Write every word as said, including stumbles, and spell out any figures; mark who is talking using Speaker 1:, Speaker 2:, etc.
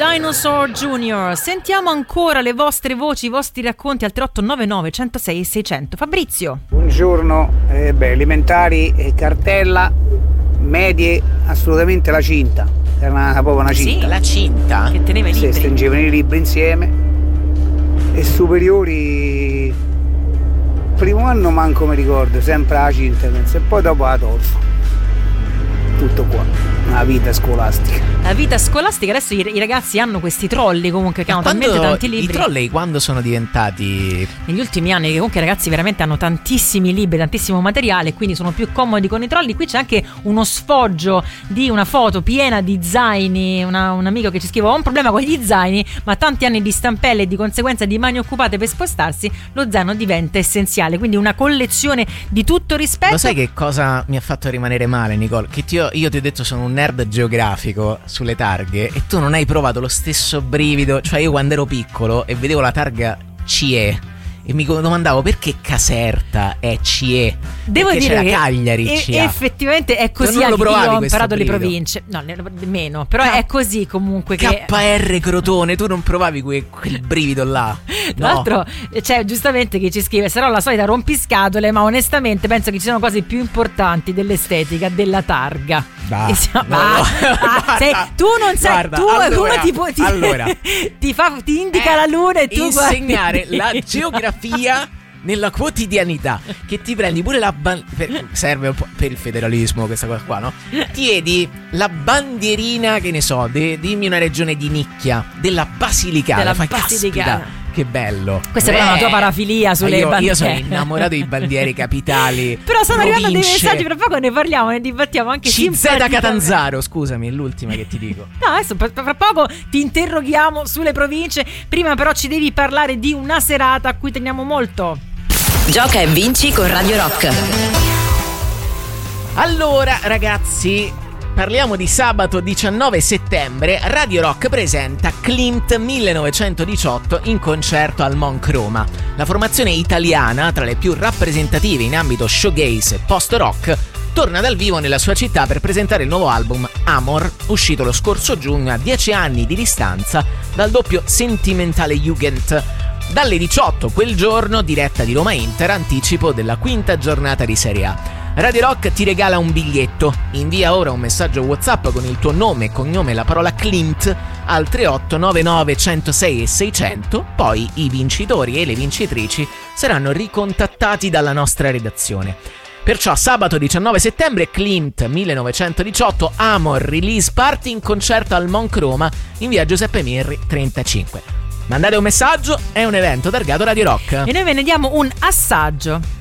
Speaker 1: Dinosaur Junior. Sentiamo ancora le vostre voci, i vostri racconti al tre otto nove nove uno zero sei sei zero zero. Fabrizio.
Speaker 2: Buongiorno, eh, beh, elementari eh, cartella, medie assolutamente la cinta. Era una, proprio una cinta.
Speaker 3: Sì, la cinta?
Speaker 1: Che teneva i libri.
Speaker 2: Si stringevano i libri insieme. E superiori, primo anno manco mi ricordo, sempre la cinta, penso, e poi dopo la tolgo. Tutto qua, una vita scolastica.
Speaker 1: La vita scolastica, adesso i, i ragazzi hanno questi trolley comunque che hanno talmente tanti libri.
Speaker 3: I trolley quando sono diventati?
Speaker 1: Negli ultimi anni, che comunque i ragazzi veramente hanno tantissimi libri, tantissimo materiale, quindi sono più comodi con i trolley. Qui c'è anche uno sfoggio di una foto piena di zaini, una, un amico che ci scrive: ho un problema con gli zaini, ma tanti anni di stampelle e di conseguenza di mani occupate per spostarsi, lo zaino diventa essenziale. Quindi una collezione di tutto rispetto.
Speaker 3: Lo sai che cosa mi ha fatto rimanere male, Nicole? Che ti ho, io ti ho detto sono un nerd geografico sulle targhe e tu non hai provato lo stesso brivido. Cioè io quando ero piccolo e vedevo la targa C E e mi domandavo perché Caserta è C E.
Speaker 1: Devo
Speaker 3: perché
Speaker 1: dire
Speaker 3: c'era
Speaker 1: che
Speaker 3: Cagliari
Speaker 1: e-
Speaker 3: C A.
Speaker 1: effettivamente è così.
Speaker 3: Non lo
Speaker 1: Anche
Speaker 3: provavi
Speaker 1: io ho
Speaker 3: questo
Speaker 1: imparato le
Speaker 3: brivido?
Speaker 1: province. No, ne- meno. Però
Speaker 3: K-
Speaker 1: è così comunque che
Speaker 3: K R Crotone, tu non provavi que- quel brivido là?
Speaker 1: Tra
Speaker 3: No.
Speaker 1: l'altro c'è giustamente chi ci scrive: sarò la solita rompiscatole, ma onestamente penso che ci siano cose più importanti dell'estetica della targa.
Speaker 3: Bah,
Speaker 1: E siamo-
Speaker 3: no,
Speaker 1: ah,
Speaker 3: no,
Speaker 1: ah,
Speaker 3: guarda,
Speaker 1: sei- tu non sai,
Speaker 3: guarda,
Speaker 1: tu
Speaker 3: allora,
Speaker 1: uno tipo ti,
Speaker 3: allora.
Speaker 1: ti, fa, ti indica
Speaker 3: Eh,
Speaker 1: la luna e tu
Speaker 3: insegnare
Speaker 1: guardi.
Speaker 3: la geografia nella quotidianità, che ti prendi pure la ban- per, serve un po' per il federalismo questa cosa qua, no? Ti vedi la bandierina, che ne so, de, dimmi una regione di nicchia della Basilicata,
Speaker 1: Della
Speaker 3: fai
Speaker 1: Basilicata.
Speaker 3: caspita, che bello.
Speaker 1: Questa è una tua parafilia sulle
Speaker 3: io,
Speaker 1: bandiere.
Speaker 3: io sono innamorato di bandiere capitali.
Speaker 1: Però stanno arrivando dei
Speaker 3: province.
Speaker 1: messaggi, fra poco ne parliamo, ne dibattiamo anche
Speaker 3: C Z
Speaker 1: simpaticamente.
Speaker 3: Catanzaro, scusami, è l'ultima che ti dico.
Speaker 1: No, adesso fra fra poco ti interroghiamo sulle province. Prima però ci devi parlare di una serata a cui teniamo molto.
Speaker 4: Gioca e vinci con Radio Rock.
Speaker 3: Allora ragazzi, parliamo di sabato diciannove settembre. Radio Rock presenta Klimt millenovecentodiciotto in concerto al Monk Roma. La formazione italiana, tra le più rappresentative in ambito showgaze e post-rock, torna dal vivo nella sua città per presentare il nuovo album Amor, uscito lo scorso giugno a dieci anni di distanza dal doppio sentimentale Jugend. Dalle diciotto quel giorno, diretta di Roma Inter, anticipo della quinta giornata di Serie A. Radio Rock ti regala un biglietto. Invia ora un messaggio WhatsApp con il tuo nome e cognome e la parola Klimt al tre otto nove nove uno zero sei sei zero zero. Poi i vincitori e le vincitrici saranno ricontattati dalla nostra redazione. Perciò sabato diciannove settembre Klimt millenovecentodiciotto Amor Release Party in concerto al Monk Roma in via Giuseppe Mirri trentacinque. Mandate un messaggio, è un evento targato Radio Rock.
Speaker 1: E noi ve ne diamo un assaggio.